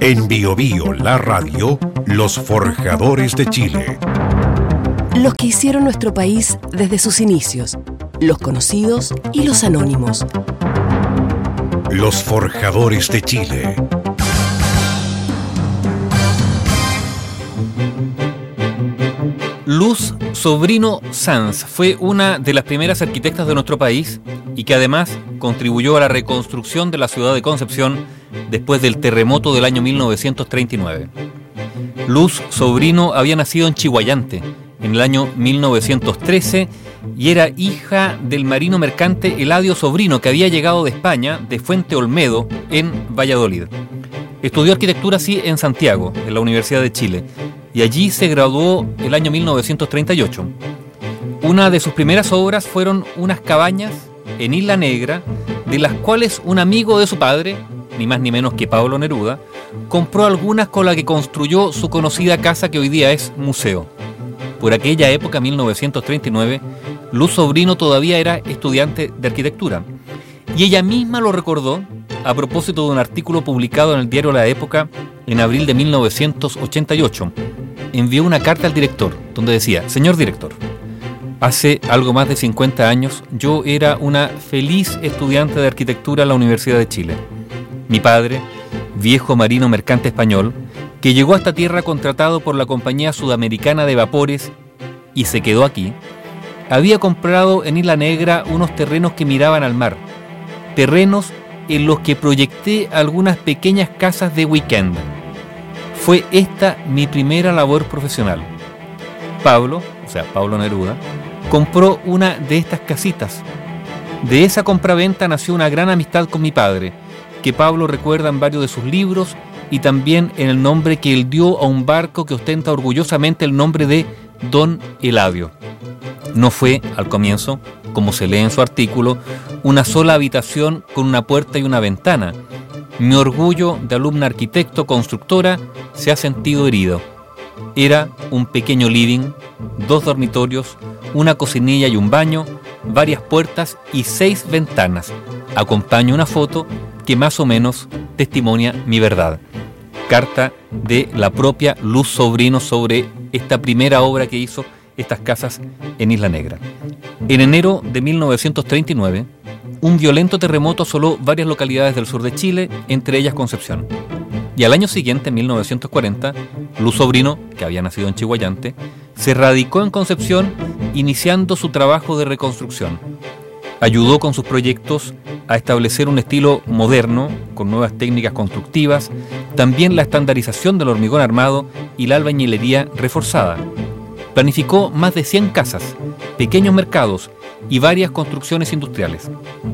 En Bio Bio, la radio, los forjadores de Chile. Los que hicieron nuestro país desde sus inicios, los conocidos y los anónimos. Los forjadores de Chile. Luz Sobrino Sanz fue una de las primeras arquitectas de nuestro país y que además contribuyó a la reconstrucción de la ciudad de Concepción después del terremoto del año 1939. Luz Sobrino había nacido en Chiguayante en el año 1913 y era hija del marino mercante Eladio Sobrino, que había llegado de España, de Fuente Olmedo, en Valladolid. Estudió arquitectura, sí, en Santiago, en la Universidad de Chile, y allí se graduó el año 1938. Una de sus primeras obras fueron unas cabañas en Isla Negra, de las cuales un amigo de su padre, ni más ni menos que Pablo Neruda, compró algunas con las que construyó su conocida casa que hoy día es museo. Por aquella época, 1939, Luz Sobrino todavía era estudiante de arquitectura, y ella misma lo recordó a propósito de un artículo publicado en el diario La Época en abril de 1988. Envió una carta al director donde decía: señor director, hace algo más de 50 años yo era una feliz estudiante de arquitectura en la Universidad de Chile. Mi padre, viejo marino mercante español, que llegó a esta tierra contratado por la Compañía Sudamericana de Vapores y se quedó aquí, había comprado en Isla Negra unos terrenos que miraban al mar, terrenos en los que proyecté algunas pequeñas casas de weekend. Fue esta mi primera labor profesional. Pablo, o sea, Pablo Neruda, compró una de estas casitas. De esa compraventa nació una gran amistad con mi padre, que Pablo recuerda en varios de sus libros y también en el nombre que él dio a un barco que ostenta orgullosamente el nombre de Don Eladio. No fue, al comienzo, como se lee en su artículo, una sola habitación con una puerta y una ventana. Mi orgullo de alumna arquitecto constructora se ha sentido herido. Era un pequeño living, 2 dormitorios, una cocinilla y un baño, varias puertas y 6 ventanas. Acompaña una foto que más o menos testimonia mi verdad. Carta de la propia Luz Sobrino sobre esta primera obra que hizo, estas casas en Isla Negra. En enero de 1939, un violento terremoto asoló varias localidades del sur de Chile, entre ellas Concepción. Y al año siguiente, en 1940, Luz Sobrino, que había nacido en Chiguayante, se radicó en Concepción, iniciando su trabajo de reconstrucción. Ayudó con sus proyectos a establecer un estilo moderno, con nuevas técnicas constructivas, también la estandarización del hormigón armado y la albañilería reforzada. Planificó más de 100 casas, pequeños mercados y varias construcciones industriales.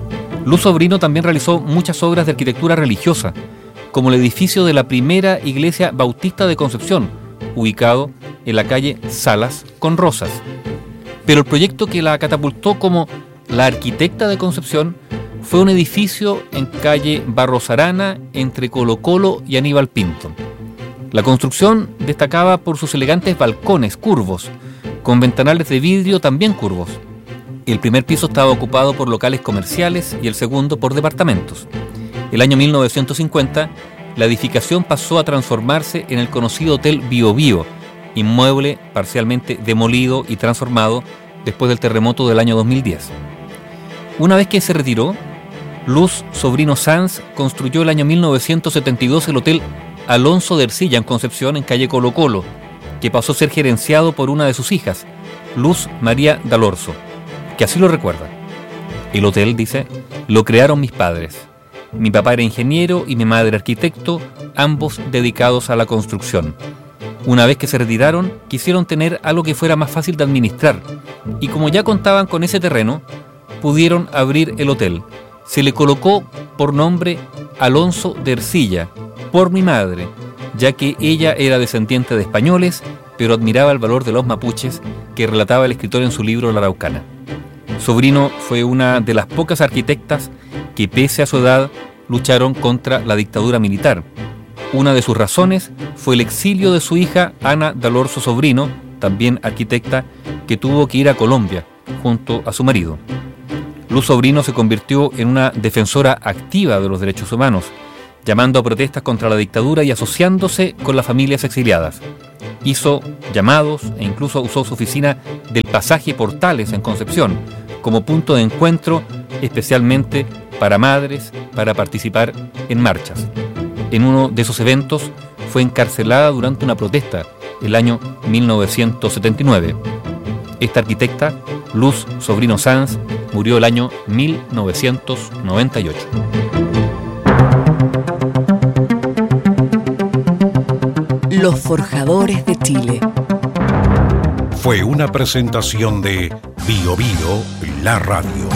Luz Sobrino también realizó muchas obras de arquitectura religiosa, como el edificio de la primera iglesia bautista de Concepción, ubicado en la calle Salas con Rosas. Pero el proyecto que la catapultó como la arquitecta de Concepción fue un edificio en calle Barros Arana, entre Colo Colo y Aníbal Pinto. La construcción destacaba por sus elegantes balcones curvos, con ventanales de vidrio también curvos. El primer piso estaba ocupado por locales comerciales y el segundo por departamentos. El año 1950, la edificación pasó a transformarse en el conocido Hotel Bio Bio, inmueble parcialmente demolido y transformado después del terremoto del año 2010. Una vez que se retiró, Luz Sobrino Sanz construyó el año 1972 el Hotel Alonso de Ercilla en Concepción, en calle Colo Colo, que pasó a ser gerenciado por una de sus hijas, Luz María Dalorzo, que así lo recuerda. El hotel, dice, lo crearon mis padres. Mi papá era ingeniero y mi madre arquitecto, ambos dedicados a la construcción. Una vez que se retiraron, quisieron tener algo que fuera más fácil de administrar, y como ya contaban con ese terreno, pudieron abrir el hotel. Se le colocó por nombre Alonso de Ercilla, por mi madre, ya que ella era descendiente de españoles, pero admiraba el valor de los mapuches que relataba el escritor en su libro La Araucana. Sobrino fue una de las pocas arquitectas que, pese a su edad, lucharon contra la dictadura militar. Una de sus razones fue el exilio de su hija Ana Dalorzo Sobrino, también arquitecta, que tuvo que ir a Colombia junto a su marido. Luz Sobrino se convirtió en una defensora activa de los derechos humanos, llamando a protestas contra la dictadura y asociándose con las familias exiliadas. Hizo llamados e incluso usó su oficina del pasaje Portales en Concepción como punto de encuentro especialmente para madres para participar en marchas. En uno de esos eventos fue encarcelada durante una protesta el año 1979. Esta arquitecta, Luz Sobrino Sanz, murió el año 1998. Los Forjadores de Chile. Fue una presentación de Bio Bio, la radio.